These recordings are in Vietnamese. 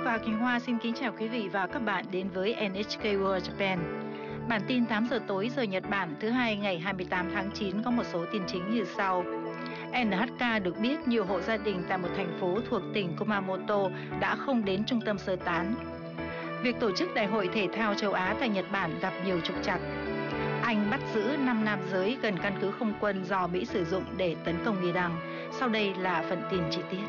và Quỳnh Hoa xin kính chào quý vị và các bạn đến với NHK World Japan. Bản tin 8 giờ tối giờ Nhật Bản thứ hai ngày 28 tháng 9 có một số tin chính như sau. NHK được biết nhiều hộ gia đình tại một thành phố thuộc tỉnh Kumamoto đã không đến trung tâm sơ tán. Việc tổ chức Đại hội Thể thao châu Á tại Nhật Bản gặp nhiều trục trặc. Anh bắt giữ 5 nam giới gần căn cứ không quân do Mỹ sử dụng để tấn công Iran. Sau đây là phần tin chi tiết.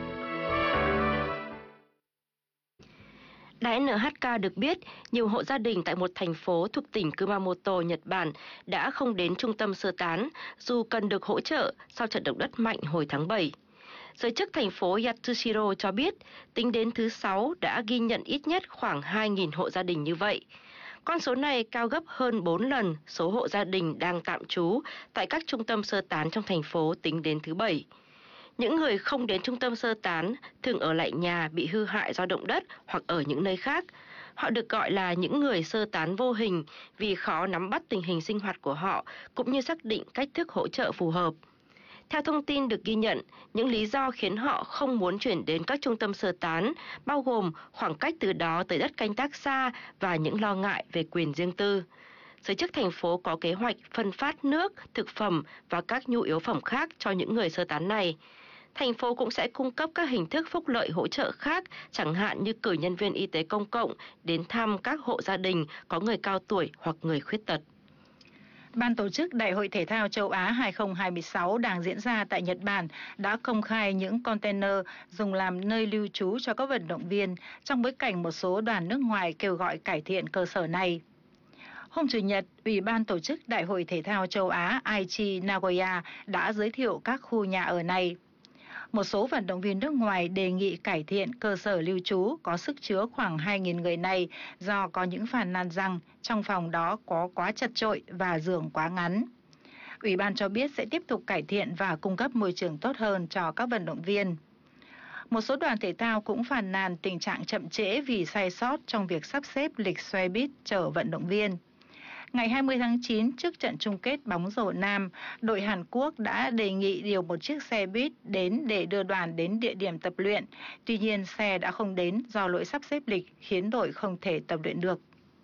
Đài NHK được biết, nhiều hộ gia đình tại một thành phố thuộc tỉnh Kumamoto, Nhật Bản đã không đến trung tâm sơ tán dù cần được hỗ trợ sau trận động đất mạnh hồi tháng 7. Giới chức thành phố Yatsushiro cho biết, tính đến thứ Sáu đã ghi nhận ít nhất khoảng 2.000 hộ gia đình như vậy. Con số này cao gấp hơn 4 lần số hộ gia đình đang tạm trú tại các trung tâm sơ tán trong thành phố tính đến thứ Bảy. Những người không đến trung tâm sơ tán thường ở lại nhà bị hư hại do động đất hoặc ở những nơi khác. Họ được gọi là những người sơ tán vô hình vì khó nắm bắt tình hình sinh hoạt của họ cũng như xác định cách thức hỗ trợ phù hợp. Theo thông tin được ghi nhận, những lý do khiến họ không muốn chuyển đến các trung tâm sơ tán bao gồm khoảng cách từ đó tới đất canh tác xa và những lo ngại về quyền riêng tư. Giới chức thành phố có kế hoạch phân phát nước, thực phẩm và các nhu yếu phẩm khác cho những người sơ tán này. Thành phố cũng sẽ cung cấp các hình thức phúc lợi hỗ trợ khác, chẳng hạn như cử nhân viên y tế công cộng đến thăm các hộ gia đình có người cao tuổi hoặc người khuyết tật. Ban tổ chức Đại hội Thể thao châu Á 2026 đang diễn ra tại Nhật Bản đã công khai những container dùng làm nơi lưu trú cho các vận động viên trong bối cảnh một số đoàn nước ngoài kêu gọi cải thiện cơ sở này. Hôm Chủ nhật, Ủy ban tổ chức Đại hội Thể thao châu Á Aichi Nagoya đã giới thiệu các khu nhà ở này. Một số vận động viên nước ngoài đề nghị cải thiện cơ sở lưu trú có sức chứa khoảng 2.000 người này do có những phàn nàn rằng trong phòng đó có quá chật chội và giường quá ngắn. Ủy ban cho biết sẽ tiếp tục cải thiện và cung cấp môi trường tốt hơn cho các vận động viên. Một số đoàn thể thao cũng phàn nàn tình trạng chậm trễ vì sai sót trong việc sắp xếp lịch xe buýt chở vận động viên. Ngày 20 tháng 9, trước trận chung kết bóng rổ nam, đội Hàn Quốc đã đề nghị điều một chiếc xe buýt đến để đưa đoàn đến địa điểm tập luyện. Tuy nhiên, xe đã không đến do lỗi sắp xếp lịch khiến đội không thể tập luyện được.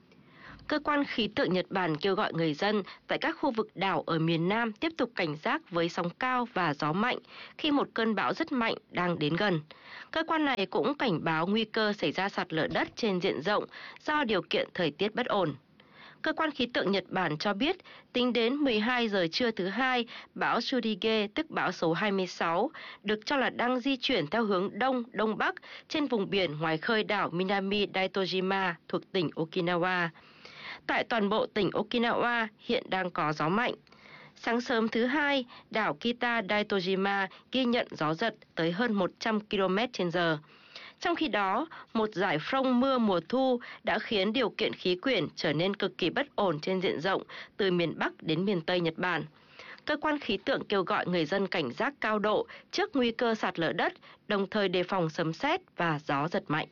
Cơ quan khí tượng Nhật Bản kêu gọi người dân tại các khu vực đảo ở miền Nam tiếp tục cảnh giác với sóng cao và gió mạnh khi một cơn bão rất mạnh đang đến gần. Cơ quan này cũng cảnh báo nguy cơ xảy ra sạt lở đất trên diện rộng do điều kiện thời tiết bất ổn. Cơ quan khí tượng Nhật Bản cho biết, tính đến 12 giờ trưa thứ Hai, bão Tsudige, tức bão số 26, được cho là đang di chuyển theo hướng Đông Bắc trên vùng biển ngoài khơi đảo Minami Daitojima thuộc tỉnh Okinawa. Tại toàn bộ tỉnh Okinawa hiện đang có gió mạnh. Sáng sớm thứ Hai, đảo Kita Daitojima ghi nhận gió giật tới hơn 100 km/h. Trong khi đó, một giải phông mưa mùa thu đã khiến điều kiện khí quyển trở nên cực kỳ bất ổn trên diện rộng từ miền Bắc đến miền Tây Nhật Bản. Cơ quan khí tượng kêu gọi người dân cảnh giác cao độ trước nguy cơ sạt lở đất, đồng thời đề phòng sấm sét và gió giật mạnh.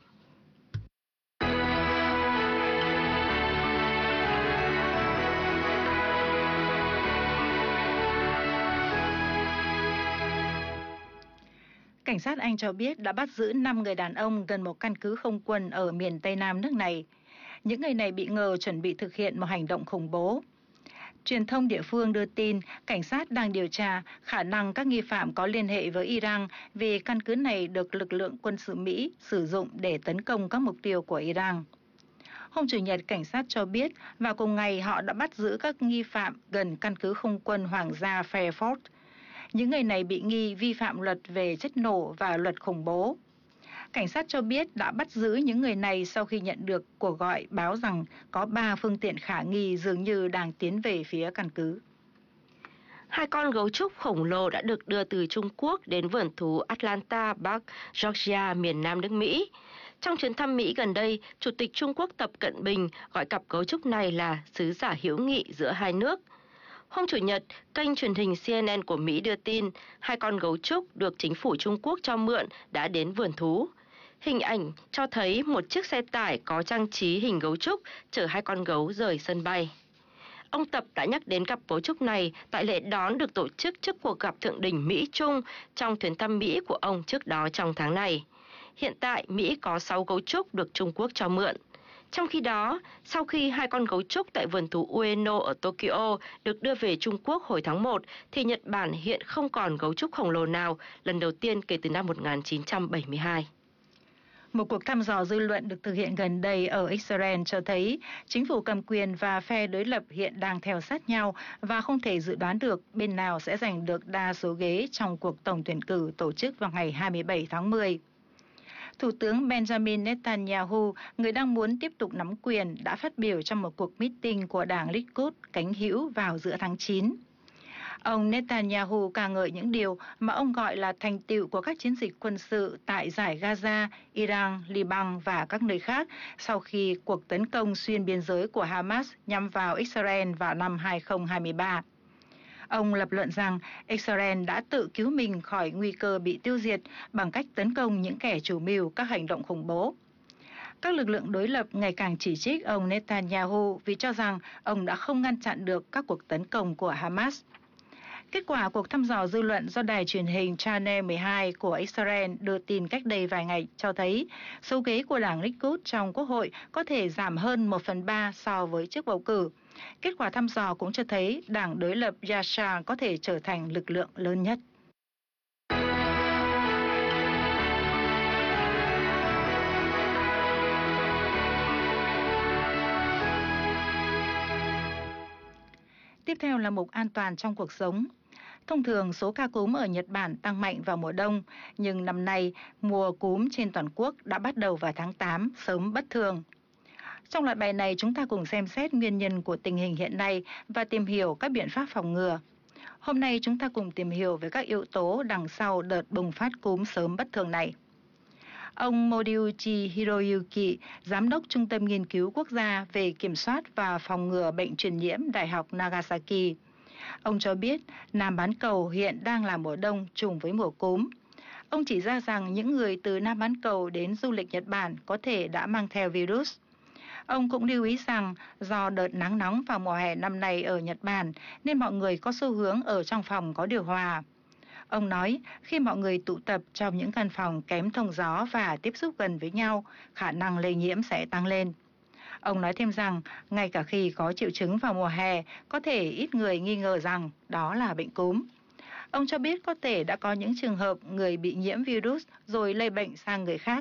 Cảnh sát Anh cho biết đã bắt giữ 5 người đàn ông gần một căn cứ không quân ở miền Tây Nam nước này. Những người này bị ngờ chuẩn bị thực hiện một hành động khủng bố. Truyền thông địa phương đưa tin cảnh sát đang điều tra khả năng các nghi phạm có liên hệ với Iran vì căn cứ này được lực lượng quân sự Mỹ sử dụng để tấn công các mục tiêu của Iran. Hôm Chủ nhật, cảnh sát cho biết vào cùng ngày họ đã bắt giữ các nghi phạm gần căn cứ không quân Hoàng gia Fairford. Những người này bị nghi vi phạm luật về chất nổ và luật khủng bố. Cảnh sát cho biết đã bắt giữ những người này sau khi nhận được cuộc gọi báo rằng có 3 phương tiện khả nghi dường như đang tiến về phía căn cứ. 2 con gấu trúc khổng lồ đã được đưa từ Trung Quốc đến vườn thú Atlanta, Bắc Georgia, miền Nam nước Mỹ. Trong chuyến thăm Mỹ gần đây, Chủ tịch Trung Quốc Tập Cận Bình gọi cặp gấu trúc này là sứ giả hữu nghị giữa hai nước. Hôm Chủ nhật, kênh truyền hình CNN của Mỹ đưa tin 2 con gấu trúc được chính phủ Trung Quốc cho mượn đã đến vườn thú. Hình ảnh cho thấy một chiếc xe tải có trang trí hình gấu trúc chở 2 con gấu rời sân bay. Ông Tập đã nhắc đến cặp gấu trúc này tại lễ đón được tổ chức trước cuộc gặp thượng đỉnh Mỹ-Trung trong chuyến thăm Mỹ của ông trước đó trong tháng này. Hiện tại, Mỹ có 6 gấu trúc được Trung Quốc cho mượn. Trong khi đó, sau khi 2 con gấu trúc tại vườn thú Ueno ở Tokyo được đưa về Trung Quốc hồi tháng 1, thì Nhật Bản hiện không còn gấu trúc khổng lồ nào, lần đầu tiên kể từ năm 1972. Một cuộc thăm dò dư luận được thực hiện gần đây ở Israel cho thấy chính phủ cầm quyền và phe đối lập hiện đang theo sát nhau và không thể dự đoán được bên nào sẽ giành được đa số ghế trong cuộc tổng tuyển cử tổ chức vào ngày 27 tháng 10. Thủ tướng Benjamin Netanyahu, người đang muốn tiếp tục nắm quyền, đã phát biểu trong một cuộc meeting của đảng Likud cánh hữu vào giữa tháng 9. Ông Netanyahu ca ngợi những điều mà ông gọi là thành tựu của các chiến dịch quân sự tại giải Gaza, Iran, Liban và các nơi khác sau khi cuộc tấn công xuyên biên giới của Hamas nhằm vào Israel vào năm 2023. Ông lập luận rằng Israel đã tự cứu mình khỏi nguy cơ bị tiêu diệt bằng cách tấn công những kẻ chủ mưu các hành động khủng bố. Các lực lượng đối lập ngày càng chỉ trích ông Netanyahu vì cho rằng ông đã không ngăn chặn được các cuộc tấn công của Hamas. Kết quả cuộc thăm dò dư luận do đài truyền hình Channel 12 của Israel đưa tin cách đây vài ngày cho thấy số ghế của đảng Likud trong Quốc hội có thể giảm hơn 1/3 so với trước bầu cử. Kết quả thăm dò cũng cho thấy đảng đối lập Yashar có thể trở thành lực lượng lớn nhất. Tiếp theo là mục an toàn trong cuộc sống. Thông thường, số ca cúm ở Nhật Bản tăng mạnh vào mùa đông, nhưng năm nay, mùa cúm trên toàn quốc đã bắt đầu vào tháng 8, sớm bất thường. Trong loạt bài này, chúng ta cùng xem xét nguyên nhân của tình hình hiện nay và tìm hiểu các biện pháp phòng ngừa. Hôm nay, chúng ta cùng tìm hiểu về các yếu tố đằng sau đợt bùng phát cúm sớm bất thường này. Ông Moriuchi Hiroyuki, Giám đốc Trung tâm Nghiên cứu Quốc gia về Kiểm soát và Phòng ngừa Bệnh truyền nhiễm Đại học Nagasaki. Ông cho biết Nam bán cầu hiện đang là mùa đông trùng với mùa cúm. Ông chỉ ra rằng những người từ Nam bán cầu đến du lịch Nhật Bản có thể đã mang theo virus. Ông cũng lưu ý rằng do đợt nắng nóng vào mùa hè năm nay ở Nhật Bản nên mọi người có xu hướng ở trong phòng có điều hòa. Ông nói khi mọi người tụ tập trong những căn phòng kém thông gió và tiếp xúc gần với nhau, khả năng lây nhiễm sẽ tăng lên. Ông nói thêm rằng, ngay cả khi có triệu chứng vào mùa hè, có thể ít người nghi ngờ rằng đó là bệnh cúm. Ông cho biết có thể đã có những trường hợp người bị nhiễm virus rồi lây bệnh sang người khác